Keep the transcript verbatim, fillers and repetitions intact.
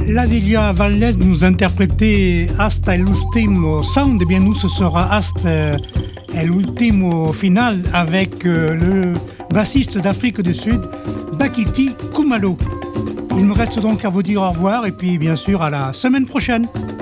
La Delia Valdés nous interprétait Hasta el último sound. Eh bien, nous, ce sera Hasta el último final avec euh, le bassiste d'Afrique du Sud, Bakiti Kumalo. Il me reste donc à vous dire au revoir et puis bien sûr à la semaine prochaine.